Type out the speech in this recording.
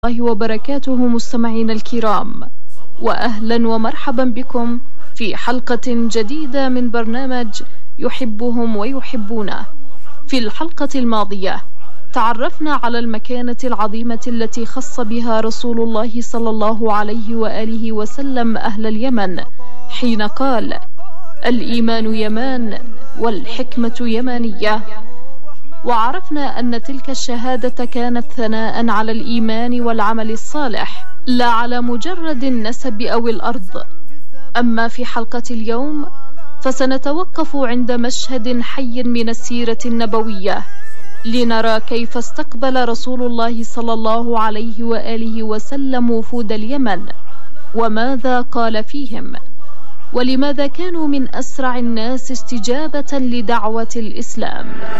الله وبركاته مستمعين الكرام، وأهلا ومرحبا بكم في حلقة جديدة من برنامج يحبهم ويحبونه. في الحلقة الماضية تعرفنا على المكانة العظيمة التي خص بها رسول الله صلى الله عليه وآله وسلم أهل اليمن حين قال: الإيمان يمان والحكمة يمانية. وعرفنا أن تلك الشهادة كانت ثناء على الإيمان والعمل الصالح، لا على مجرد النسب أو الأرض. أما في حلقة اليوم فسنتوقف عند مشهد حي من السيرة النبوية لنرى كيف استقبل رسول الله صلى الله عليه وآله وسلم وفود اليمن، وماذا قال فيهم، ولماذا كانوا من أسرع الناس استجابة لدعوة الإسلام.